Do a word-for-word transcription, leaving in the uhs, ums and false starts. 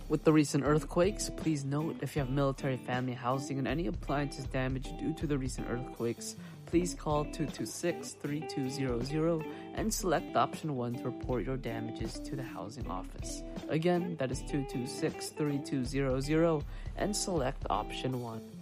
With the recent earthquakes, please note if you have military family housing and any appliances damaged due to the recent earthquakes, please call two two six, three two zero zero and select option one to report your damages to the housing office. Again, that is two two six, three two zero zero and select option one.